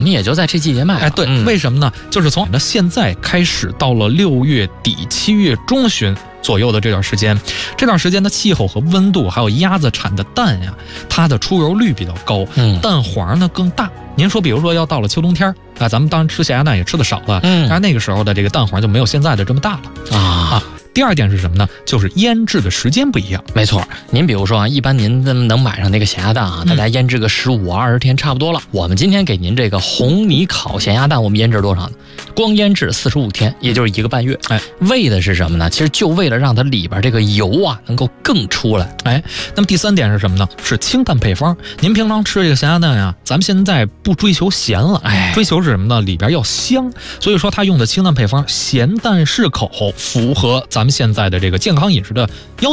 你也就在这季节卖了。 对，为什么呢？就是从现在开始到了6月底7月中旬左右的这段时间，的气候和温度，还有鸭子产的蛋呀，它的出油率比较高，蛋黄呢更大。您说，比如说要到了秋冬天啊，咱们当然吃咸鸭蛋也吃的少了，但是那个时候的这个蛋黄就没有现在的这么大了啊。第二点是什么呢？就是腌制的时间不一样。 没错，您比如说啊，一般您能买上那个咸鸭蛋啊，大家腌制个15、20天差不多了。我们今天给您这个红泥烤咸鸭蛋，我们腌制多少呢？光腌制45天，也就是1个半月。为的是什么呢？其实就为了让它里边这个油啊能够更出来。 那么第三点是什么呢？是清淡配方。您平常吃这个咸鸭蛋呀，咱们现在不追求咸了，追求是什么呢？里边要香。所以说它用的清淡配方，咸淡适口，符合咱们现在的这个健康饮食的要求。